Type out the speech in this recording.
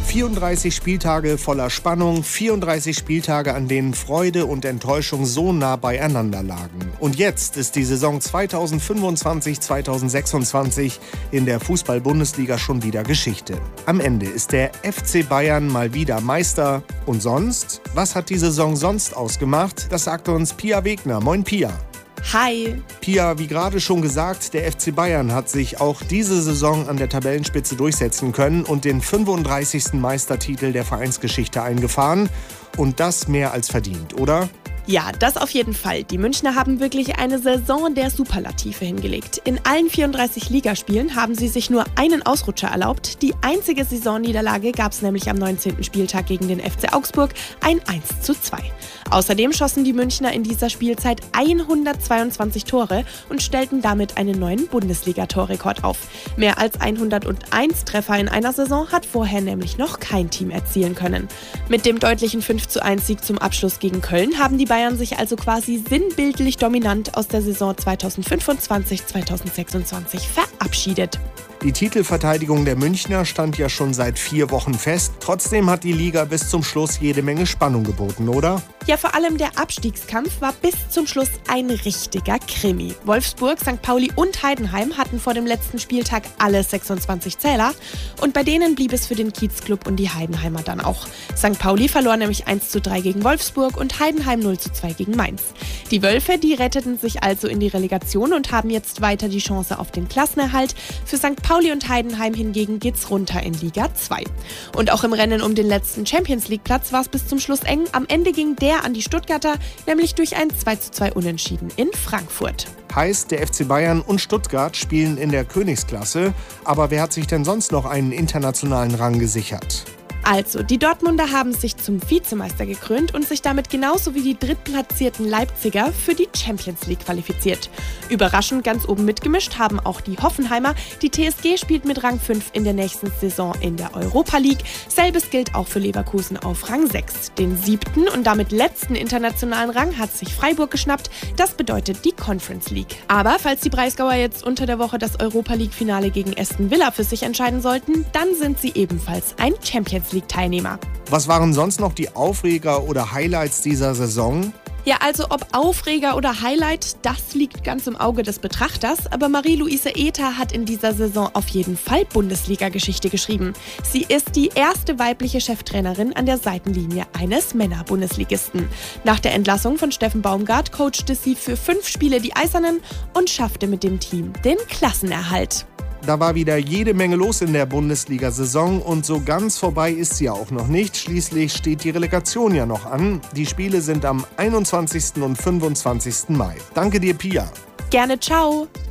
34 Spieltage voller Spannung, 34 Spieltage, an denen Freude und Enttäuschung so nah beieinander lagen. Und jetzt ist die Saison 2025/2026 in der Fußball-Bundesliga schon wieder Geschichte. Am Ende ist der FC Bayern mal wieder Meister. Und sonst? Was hat die Saison sonst ausgemacht? Das sagte uns Pia Wegner. Moin Pia. Hi. Pia, wie gerade schon gesagt, der FC Bayern hat sich auch diese Saison an der Tabellenspitze durchsetzen können und den 35. Meistertitel der Vereinsgeschichte eingefahren. Und das mehr als verdient, oder? Ja, das auf jeden Fall. Die Münchner haben wirklich eine Saison der Superlative hingelegt. In allen 34 Ligaspielen haben sie sich nur einen Ausrutscher erlaubt. Die einzige Saisonniederlage gab es nämlich am 19. Spieltag gegen den FC Augsburg, ein 1:2. Außerdem schossen die Münchner in dieser Spielzeit 122 Tore und stellten damit einen neuen Bundesliga-Torrekord auf. Mehr als 101 Treffer in einer Saison hat vorher nämlich noch kein Team erzielen können. Mit dem deutlichen 5:1-Sieg zum Abschluss gegen Köln haben die Bayern sich also quasi sinnbildlich dominant aus der Saison 2025/2026 verabschiedet. Die Titelverteidigung der Münchner stand ja schon seit 4 Wochen fest. Trotzdem hat die Liga bis zum Schluss jede Menge Spannung geboten, oder? Ja, vor allem der Abstiegskampf war bis zum Schluss ein richtiger Krimi. Wolfsburg, St. Pauli und Heidenheim hatten vor dem letzten Spieltag alle 26 Zähler. Und bei denen blieb es für den Kiezclub und die Heidenheimer dann auch. St. Pauli verlor nämlich 1:3 gegen Wolfsburg und Heidenheim 0:2 gegen Mainz. Die Wölfe, die retteten sich also in die Relegation und haben jetzt weiter die Chance auf den Klassenerhalt. Für St. Pauli und Heidenheim hingegen geht's runter in Liga 2. Und auch im Rennen um den letzten Champions-League-Platz war es bis zum Schluss eng. Am Ende ging der an die Stuttgarter, nämlich durch ein 2:2 Unentschieden in Frankfurt. Heißt, der FC Bayern und Stuttgart spielen in der Königsklasse. Aber wer hat sich denn sonst noch einen internationalen Rang gesichert? Also, die Dortmunder haben sich zum Vizemeister gekrönt und sich damit genauso wie die drittplatzierten Leipziger für die Champions League qualifiziert. Überraschend ganz oben mitgemischt haben auch die Hoffenheimer. Die TSG spielt mit Rang 5 in der nächsten Saison in der Europa League. Selbes gilt auch für Leverkusen auf Rang 6. Den 7. und damit letzten internationalen Rang hat sich Freiburg geschnappt. Das bedeutet die Conference League. Aber falls die Breisgauer jetzt unter der Woche das Europa League-Finale gegen Aston Villa für sich entscheiden sollten, dann sind sie ebenfalls ein Champions League-Teilnehmer. Was waren sonst noch die Aufreger oder Highlights dieser Saison? Ja, also ob Aufreger oder Highlight, das liegt ganz im Auge des Betrachters. Aber Marie-Louise Ether hat in dieser Saison auf jeden Fall Bundesliga-Geschichte geschrieben. Sie ist die erste weibliche Cheftrainerin an der Seitenlinie eines Männer-Bundesligisten. Nach der Entlassung von Steffen Baumgart coachte sie für 5 Spiele die Eisernen und schaffte mit dem Team den Klassenerhalt. Da war wieder jede Menge los in der Bundesliga-Saison und so ganz vorbei ist sie ja auch noch nicht. Schließlich steht die Relegation ja noch an. Die Spiele sind am 21. und 25. Mai. Danke dir, Pia. Gerne, ciao.